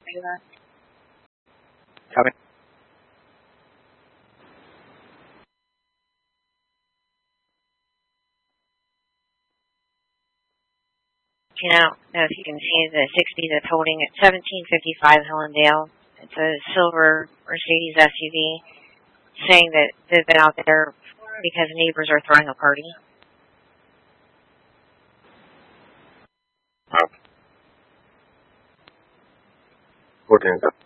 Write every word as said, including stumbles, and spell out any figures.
Copy. You know, if you can see the sixty that's holding at seventeen fifty-five Hillendale. It's a silver Mercedes S U V, saying that they've been out there because neighbors are throwing a party. fourteen.